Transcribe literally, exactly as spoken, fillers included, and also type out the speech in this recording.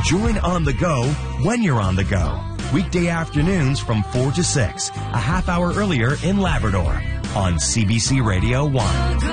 Join On the Go when you're on the go. Weekday afternoons from four to six, a half hour earlier in Labrador on C B C Radio one.